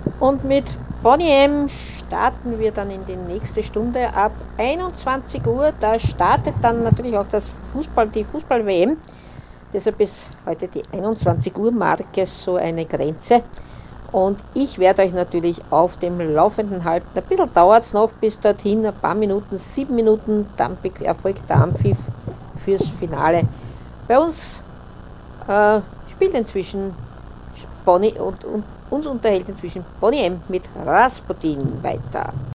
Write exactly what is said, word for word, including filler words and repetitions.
Und mit Bonnie M starten wir dann in die nächste Stunde ab einundzwanzig Uhr. Da startet dann natürlich auch das Fußball, die Fußball-W M. Deshalb ist heute die einundzwanzig Uhr Marke so eine Grenze. Und ich werde euch natürlich auf dem Laufenden halten. Ein bisschen dauert es noch bis dorthin, ein paar Minuten, sieben Minuten, dann erfolgt der Anpfiff fürs Finale. Bei uns äh, spielt inzwischen Bonnie und, und uns unterhält inzwischen Bonnie M mit Rasputin weiter.